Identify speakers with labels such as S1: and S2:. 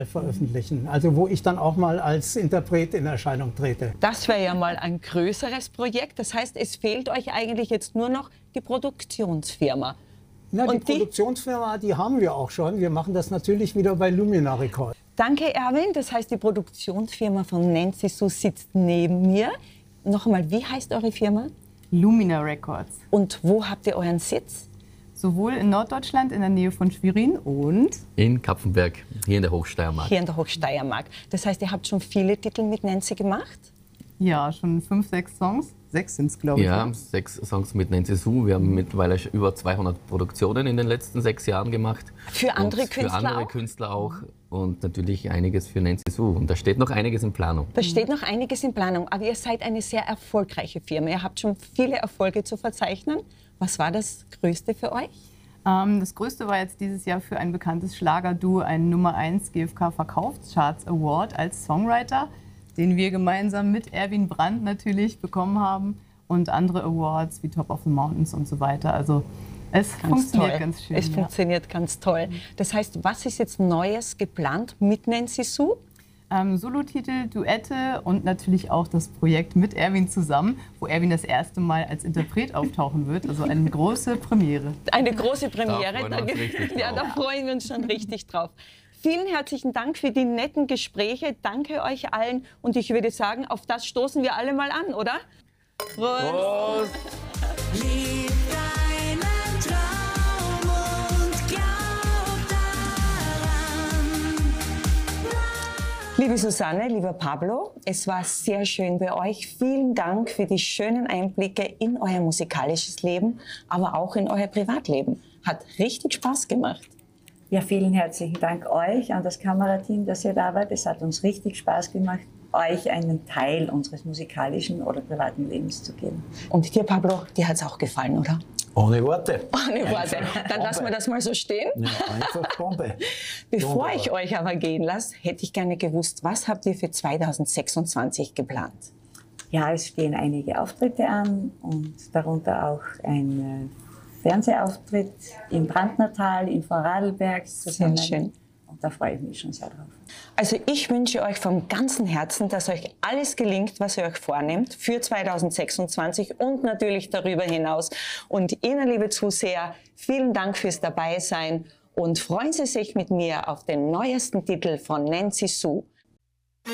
S1: veröffentlichen, also wo ich dann auch mal als Interpret in Erscheinung trete.
S2: Das wäre ja mal ein größeres Projekt. Das heißt, es fehlt euch eigentlich jetzt nur noch die Produktionsfirma.
S1: Na, die Produktionsfirma, die haben wir auch schon. Wir machen das natürlich wieder bei Lumina Records.
S2: Danke, Erwin. Das heißt, die Produktionsfirma von Nancy Sue sitzt neben mir. Noch einmal, wie heißt eure Firma?
S3: Lumina Records.
S2: Und wo habt ihr euren Sitz?
S3: Sowohl in Norddeutschland in der Nähe von Schwerin und
S4: in Kapfenberg, hier in der Hochsteiermark.
S2: Hier in der Hochsteiermark. Das heißt, ihr habt schon viele Titel mit Nancy gemacht?
S3: Ja, schon 5, 6 Songs. 6 sind es, glaube ich.
S4: Ja, 6 Songs mit Nancy Sue. Wir haben mittlerweile über 200 Produktionen in den letzten 6 Jahren gemacht.
S2: Für andere Künstler
S4: auch? Für andere Künstler auch. Und natürlich einiges für Nancy Sue. Und da steht noch einiges in Planung.
S2: Da steht noch einiges in Planung. Aber ihr seid eine sehr erfolgreiche Firma. Ihr habt schon viele Erfolge zu verzeichnen. Was war das Größte für euch?
S3: Das Größte war jetzt dieses Jahr für ein bekanntes Schlagerduo ein Nummer 1 GfK Verkaufscharts Award als Songwriter, den wir gemeinsam mit Erwin Brandt natürlich bekommen haben und andere Awards wie Top of the Mountains und so weiter. Also es funktioniert ganz schön.
S2: Es funktioniert ganz toll. Das heißt, was ist jetzt Neues geplant mit Nancy Sue?
S3: Solotitel, Duette und natürlich auch das Projekt mit Erwin zusammen, wo Erwin das erste Mal als Interpret auftauchen wird. Also eine große Premiere.
S2: Eine große Premiere.
S4: Da
S2: freuen wir uns schon richtig drauf. Vielen herzlichen Dank für die netten Gespräche. Danke euch allen. Und ich würde sagen, auf das stoßen wir alle mal an, oder? Prost!
S5: Lieb deinen Traum und glaub daran.
S2: Liebe Susanne, lieber Pablo, es war sehr schön bei euch. Vielen Dank für die schönen Einblicke in euer musikalisches Leben, aber auch in euer Privatleben. Hat richtig Spaß gemacht.
S6: Ja, vielen herzlichen Dank euch, an das Kamerateam, dass ihr da wart. Es hat uns richtig Spaß gemacht, euch einen Teil unseres musikalischen oder privaten Lebens zu geben.
S2: Und dir, Pablo, dir hat es auch gefallen, oder?
S1: Ohne Worte.
S2: Ohne Worte. Dann lassen wir das mal so stehen.
S1: Ja, einfach Bombe.
S2: Bevor ich euch aber gehen lasse, hätte ich gerne gewusst, was habt ihr für 2026 geplant?
S6: Ja, es stehen einige Auftritte an und darunter auch ein Fernsehauftritt im Brandnertal, in Vorarlberg zusammen.
S2: Sehr schön.
S6: Und da freue ich mich schon sehr drauf.
S2: Also ich wünsche euch vom ganzen Herzen, dass euch alles gelingt, was ihr euch vornehmt für 2026 und natürlich darüber hinaus. Und Ihnen, liebe Zuseher, vielen Dank fürs Dabeisein und freuen Sie sich mit mir auf den neuesten Titel von Nancy Sue.